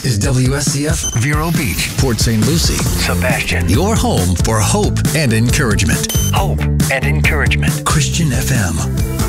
is WSCF Vero Beach, Port St. Lucie, Sebastian. your home for hope and encouragement. Hope and encouragement. Christian FM.